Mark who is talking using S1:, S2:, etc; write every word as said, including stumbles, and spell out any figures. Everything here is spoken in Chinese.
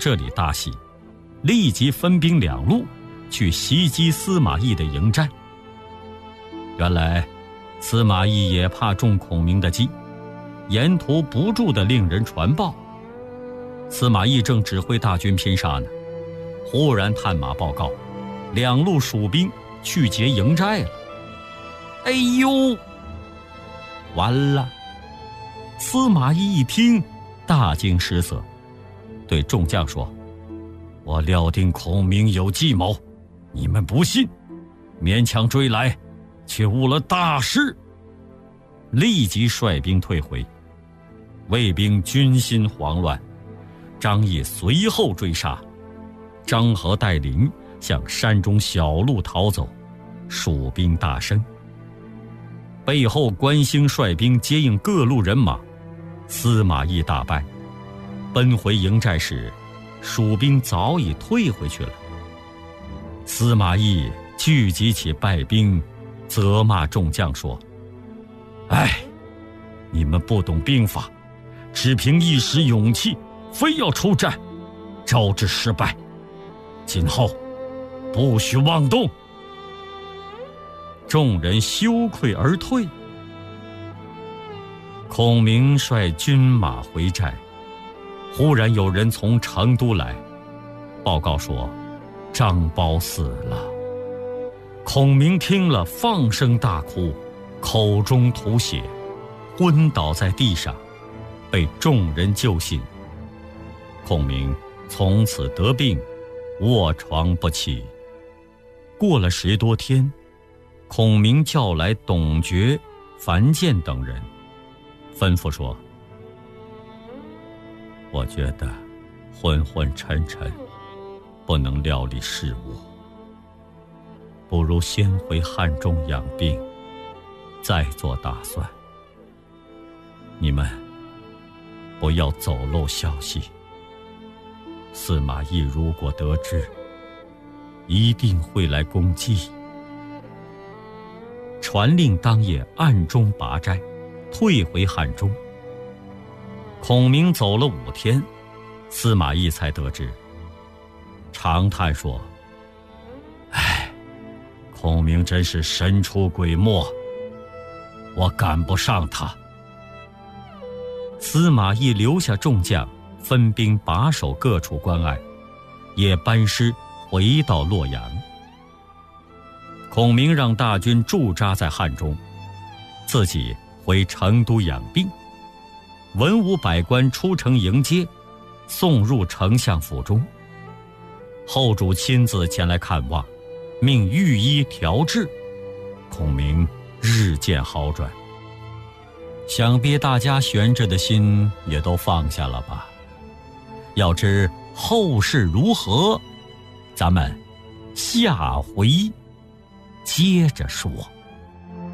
S1: 这里大喜，立即分兵两路去袭击司马懿的营寨。原来司马懿也怕中孔明的计，沿途不住地令人传报。司马懿正指挥大军拼杀呢，忽然探马报告，两路蜀兵去劫营寨了。哎呦，完了！司马懿一听，大惊失色，对众将说：我料定孔明有计谋，你们不信，勉强追来，却误了大事。立即率兵退回，魏兵军心慌乱，张翼随后追杀，张合带领向山中小路逃走，蜀兵大胜。背后关兴率兵接应各路人马，司马懿大败，奔回营寨时，蜀兵早已退回去了。司马懿聚集起败兵，责骂众将说：哎，你们不懂兵法，只凭一时勇气非要出战，招致失败，今后不许妄动。众人羞愧而退。孔明率军马回寨，忽然有人从成都来报告说张苞死了。孔明听了，放声大哭，口中吐血，昏倒在地上，被众人救醒。孔明从此得病，卧床不起。过了十多天，孔明叫来董厥、樊建等人，吩咐说：我觉得昏昏沉沉，不能料理事务，不如先回汉中养病，再做打算。你们不要走漏消息，司马懿如果得知，一定会来攻击。传令当夜暗中拔寨，退回汉中。孔明走了五天，司马懿才得知，长叹说：唉，孔明真是神出鬼没，我赶不上他。司马懿留下众将，分兵把守各处关隘，也班师回到洛阳。孔明让大军驻扎在汉中，自己回成都养病。文武百官出城迎接，送入丞相府中。后主亲自前来看望，命御医调治，孔明日渐好转。想必大家悬着的心也都放下了吧？要知后事如何，咱们下回接着说。